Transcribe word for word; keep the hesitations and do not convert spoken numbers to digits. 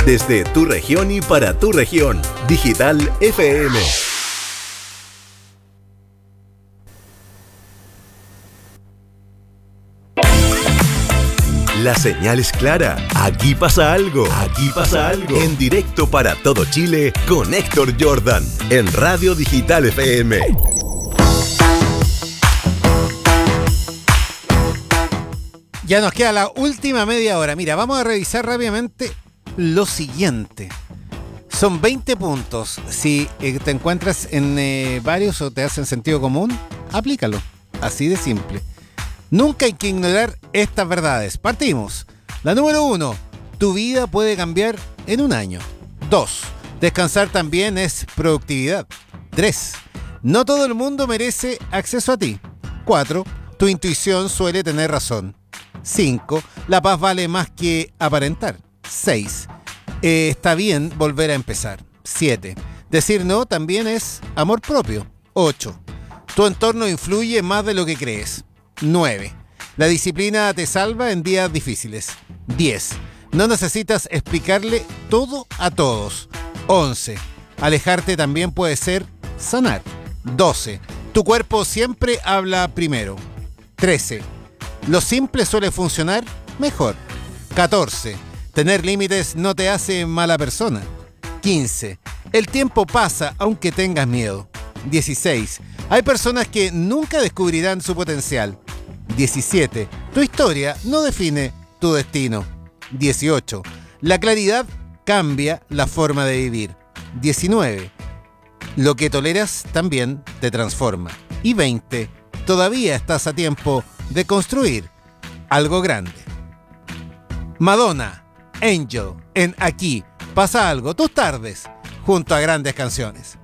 Desde tu región y para tu región. Digital F M. La señal es clara. Aquí pasa algo. Aquí pasa algo. En directo para todo Chile con Héctor Jordan en Radio Digital F M. Ya nos queda la última media hora. Mira, vamos a revisar rápidamente lo siguiente. Son veinte puntos. Si eh, te encuentras en eh, varios o te hacen sentido común, aplícalo. Así de simple. Nunca hay que ignorar estas verdades. Partimos. La número uno. Tu vida puede cambiar en un año. Dos. Descansar también es productividad. Tres. No todo el mundo merece acceso a ti. Cuatro. Tu intuición suele tener razón. Cinco. La paz vale más que aparentar. Seis. Eh, está bien volver a empezar. Siete. Decir no también es amor propio. Ocho. Tu entorno influye más de lo que crees. nueve. La disciplina te salva en días difíciles. diez. No necesitas explicarle todo a todos. once. Alejarte también puede ser sanar. doce. Tu cuerpo siempre habla primero. trece. Lo simple suele funcionar mejor. catorce. Tener límites no te hace mala persona. quince. El tiempo pasa aunque tengas miedo. dieciséis. Hay personas que nunca descubrirán su potencial. diecisiete. Tu historia no define tu destino. dieciocho. La claridad cambia la forma de vivir. diecinueve. Lo que toleras también te transforma. Y veinte. Todavía estás a tiempo de construir algo grande. Madonna, Angel, en Aquí pasa algo. Tus tardes junto a grandes canciones.